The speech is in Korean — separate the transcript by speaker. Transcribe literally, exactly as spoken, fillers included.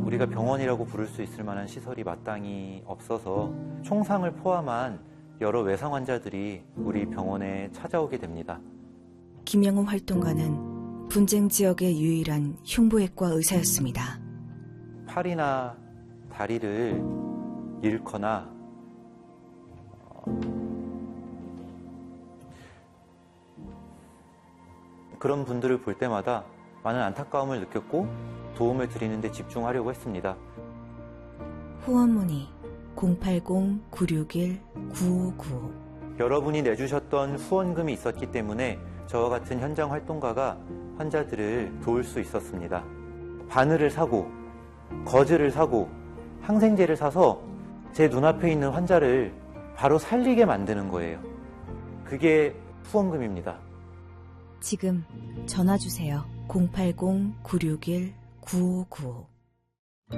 Speaker 1: 우리가 병원이라고 부를 수 있을 만한 시설이 마땅히 없어서 총상을 포함한 여러 외상 환자들이 우리 병원에 찾아오게 됩니다.
Speaker 2: 김영우 활동가는 분쟁 지역의 유일한 흉부외과 의사였습니다.
Speaker 1: 팔이나 다리를 잃거나 어, 그런 분들을 볼 때마다 많은 안타까움을 느꼈고 도움을 드리는 데 집중하려고 했습니다.
Speaker 2: 후원 문의 공팔공 구육일 구오구오.
Speaker 1: 여러분이 내주셨던 후원금이 있었기 때문에 저와 같은 현장 활동가가 환자들을 도울 수 있었습니다. 바늘을 사고 거즈를 사고 항생제를 사서 제 눈앞에 있는 환자를 바로 살리게 만드는 거예요. 그게 후원금입니다.
Speaker 2: 지금 전화 주세요. 공팔공 구육일 구오구오.